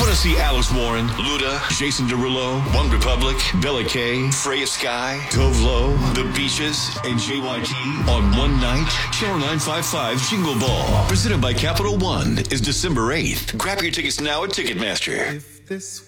Want to see Alex Warren, Luda, Jason Derulo, One Republic, Bella K, Freya Sky, Tove Lo, The Beaches, and JYT on one night? Channel 955 Jingle Ball, presented by Capital One, is December 8th. Grab your tickets now at Ticketmaster. If this